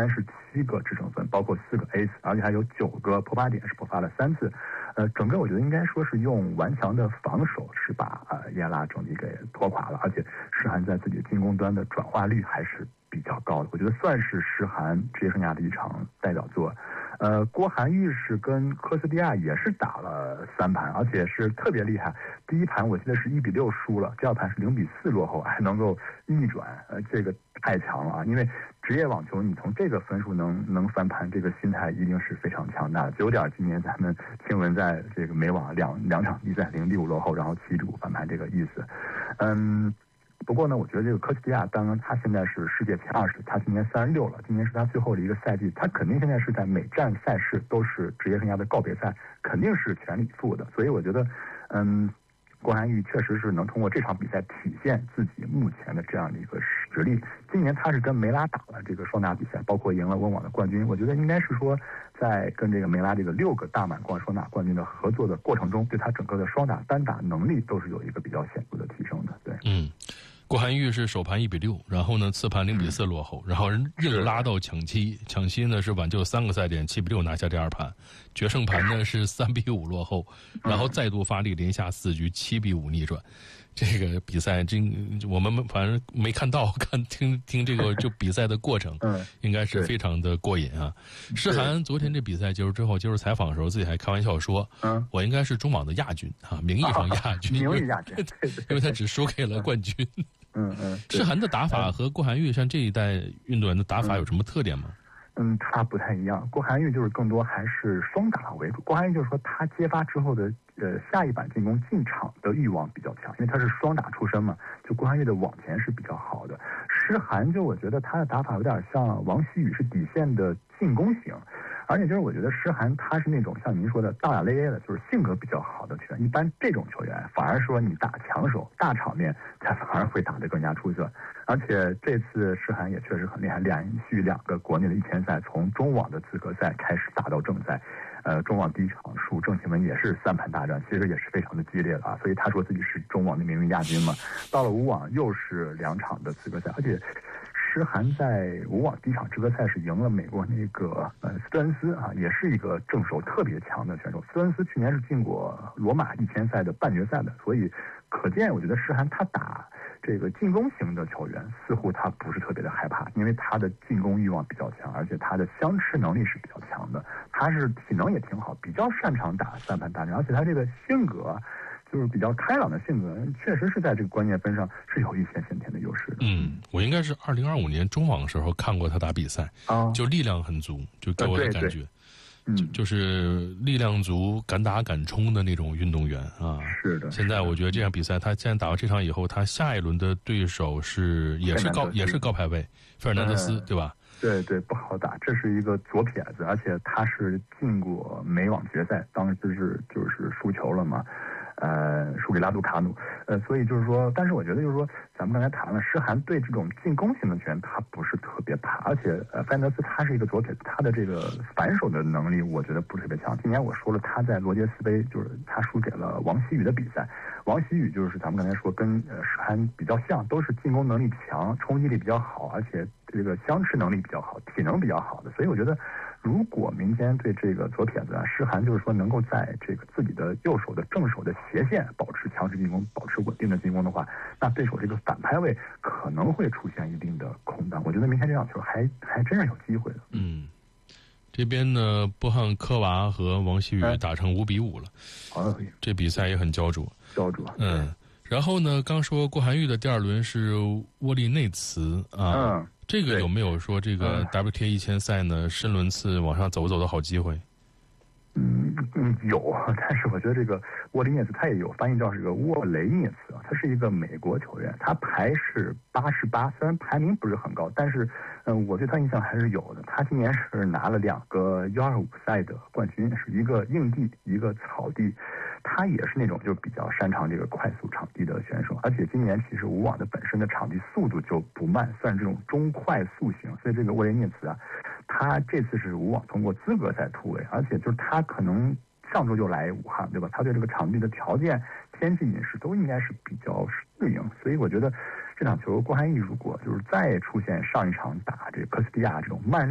37个制胜分，包括4个 ace， 而且还有9个破发点是破发了3次。整个我觉得应该说是用顽强的防守是把耶拉整体给拖垮了，而且诗涵在自己的进攻端的转化率还是比较高的，我觉得算是诗涵职业生涯的一场代表作。郭涵玉是跟科斯蒂亚也是打了3盘，而且是特别厉害。第一盘我记得是1-6输了，第二盘是0-4落后，还能够逆转，这个太强了啊！因为职业网球你从这个分数能翻盘，这个心态一定是非常强大的。就有点今年咱们听闻在这个美网两场比赛0-6落后，然后7-5翻盘这个意思。不过呢，我觉得这个科斯蒂亚，当然他现在是世界前20，他今年36了，今年是他最后的一个赛季，他肯定现在是在每站赛事都是职业生涯的告别赛，肯定是全力以赴的。所以我觉得，郭涵玉确实是能通过这场比赛体现自己目前的这样的一个实力。今年他是跟梅拉打了这个双打比赛，包括赢了温网的冠军。我觉得应该是说，在跟这个梅拉这个6个大满贯双打冠军的合作的过程中，对他整个的双打单打能力都是有一个比较显著的提升的。对， 郭涵玉是首盘1-6，然后呢次盘0-4落后，然后硬拉到抢七呢是挽救3个赛点7-6拿下第2盘，决胜盘呢是3-5落后，然后再度发力连下4局7-5逆转。这个比赛我们反正没看到，听这个就比赛的过程，应该是非常的过瘾啊。诗涵昨天这比赛结束之后接受采访的时候，自己还开玩笑说，我应该是中网的亚军啊，名义上亚军， 名义亚军， 因为他只输给了冠军。诗涵的打法和郭涵玉像这一代运动员的打法有什么特点吗？ 他不太一样。郭涵玉就是更多还是双打为主。郭涵玉就是说他接发之后的下一板进攻进场的欲望比较强，因为他是双打出身嘛，就郭涵玉的网前是比较好的。诗涵就我觉得他的打法有点像王希宇，是底线的进攻型。而且就是我觉得诗涵他是那种像您说的大大咧咧的，就是性格比较好的球员。一般这种球员反而说你打强手大场面才反而会打得更加出色。而且这次诗涵也确实很厉害，连续2个国内的1000赛，从中网的资格赛开始打到正赛。中网第一场输郑钦文也是3盘大战，其实也是非常的激烈的啊。所以他说自己是中网的名誉亚军嘛。到了5网又是2场的资格赛，而且诗涵在5网第一场资格赛是赢了美国那个斯特恩斯啊，也是一个正手特别强的选手。斯特恩斯去年是进过罗马1000赛的半决赛的，所以可见我觉得诗涵他打这个进攻型的球员似乎他不是特别的害怕，因为他的进攻欲望比较强，而且他的相持能力是比较强的，他是体能也挺好，比较擅长打3盘大战，而且他这个性格就是比较开朗的性格，确实是在这个关键分上是有一些先天的优势的。 我应该是2025年中网的时候看过他打比赛，就力量很足，就给我的感觉。就是力量足、敢打敢冲的那种运动员啊。 是的。 现在我觉得这场比赛，他现在打完这场以后，他下一轮的对手也是高排位费尔南德斯，对吧？ 对，不好打，这是一个左撇子，而且他是进过美网决赛，当时就是输球了嘛。输给拉杜卡努，所以就是说，但是我觉得就是说，咱们刚才谈了，诗涵对这种进攻型的球员他不是特别怕，而且费南德斯他是一个左撇子，他的这个反手的能力我觉得不是特别强。今年我说了，他在罗杰斯杯就是他输给了王希宇的比赛，王希宇就是咱们刚才说跟诗涵比较像，都是进攻能力强、冲击力比较好，而且这个相持能力比较好、体能比较好的，所以我觉得。如果明天对这个左撇子诗涵就是说能够在这个自己的右手的正手的斜线保持强势进攻，保持稳定的进攻的话，那对手这个反拍位可能会出现一定的空档。我觉得明天这场球还真是有机会的。 这边呢，波汉科娃和王希宇打成5-5了，这比赛也很焦灼。然后呢，刚说郭涵玉的第2轮是沃利内茨啊。这个有没有说这个 WTA 1000赛呢深轮次往上走的好机会？ 有，但是我觉得这个沃利涅茨他也有翻译叫这个沃雷涅茨啊，他是一个美国球员，他排是88，虽然排名不是很高，但是我对他印象还是有的。他今年是拿了2个125赛的冠军，是一个硬地，一个草地。他也是那种就比较擅长这个快速场地的选手，而且今年其实5网的本身的场地速度就不慢，算是这种中快速型，所以这个沃雷涅茨啊，他这次是5网通过资格赛突围，而且就是他可能上周就来武汉，对吧？他对这个场地的条件、天气、饮食都应该是比较适应，所以我觉得这场球郭涵玉如果就是再出现上一场打这个科斯蒂亚这种慢